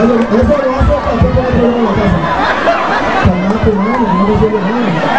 Essa nossa passou pela programa da casa. Campeonato, não, não vou jogar.